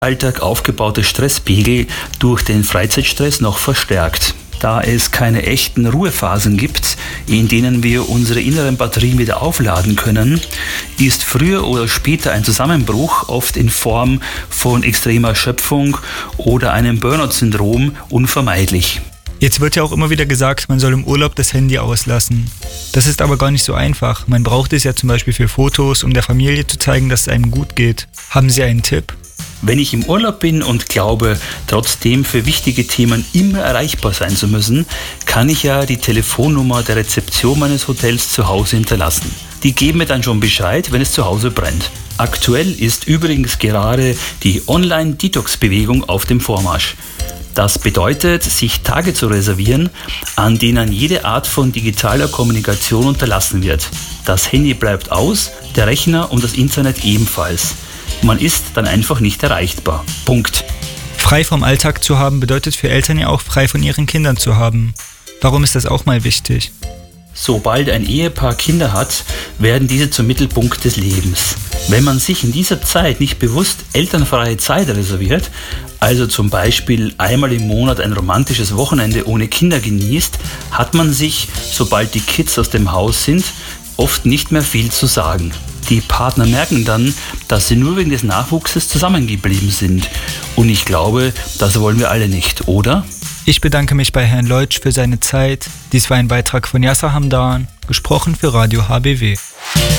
Alltag aufgebaute Stresspegel durch den Freizeitstress noch verstärkt. Da es keine echten Ruhephasen gibt, in denen wir unsere inneren Batterien wieder aufladen können, ist früher oder später ein Zusammenbruch oft in Form von extremer Erschöpfung oder einem Burnout-Syndrom unvermeidlich. Jetzt wird ja auch immer wieder gesagt, man soll im Urlaub das Handy auslassen. Das ist aber gar nicht so einfach. Man braucht es ja zum Beispiel für Fotos, um der Familie zu zeigen, dass es einem gut geht. Haben Sie einen Tipp? Wenn ich im Urlaub bin und glaube, trotzdem für wichtige Themen immer erreichbar sein zu müssen, kann ich ja die Telefonnummer der Rezeption meines Hotels zu Hause hinterlassen. Die geben mir dann schon Bescheid, wenn es zu Hause brennt. Aktuell ist übrigens gerade die Online-Detox-Bewegung auf dem Vormarsch. Das bedeutet, sich Tage zu reservieren, an denen jede Art von digitaler Kommunikation unterlassen wird. Das Handy bleibt aus, der Rechner und das Internet ebenfalls. Man ist dann einfach nicht erreichbar. Punkt. Frei vom Alltag zu haben bedeutet für Eltern ja auch frei von ihren Kindern zu haben. Warum ist das auch mal wichtig? Sobald ein Ehepaar Kinder hat, werden diese zum Mittelpunkt des Lebens. Wenn man sich in dieser Zeit nicht bewusst elternfreie Zeit reserviert, also zum Beispiel einmal im Monat ein romantisches Wochenende ohne Kinder genießt, hat man sich, sobald die Kids aus dem Haus sind, oft nicht mehr viel zu sagen. Die Partner merken dann, dass sie nur wegen des Nachwuchses zusammengeblieben sind. Und ich glaube, das wollen wir alle nicht, oder? Ich bedanke mich bei Herrn Leutsch für seine Zeit. Dies war ein Beitrag von Yasser Hamdan, gesprochen für Radio HBW.